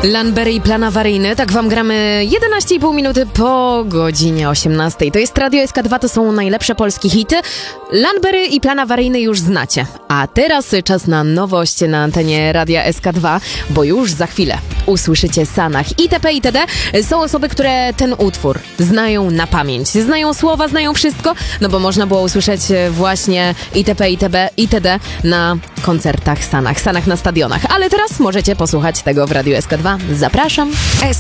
Lanbery i plan awaryjny, tak wam gramy 11,5 minuty po godzinie 18. To jest Radio SK2, to są najlepsze polskie hity. Lanbery i plan awaryjny już znacie. A teraz czas na nowość na antenie Radia SK2, bo już za chwilę usłyszycie Sanach itp. itd. Są osoby, które ten utwór znają na pamięć. Znają słowa, znają wszystko, no bo można było usłyszeć właśnie itp. itd. na koncertach Sanach na stadionach. Ale teraz możecie posłuchać tego w Radiu SK2. Zapraszam.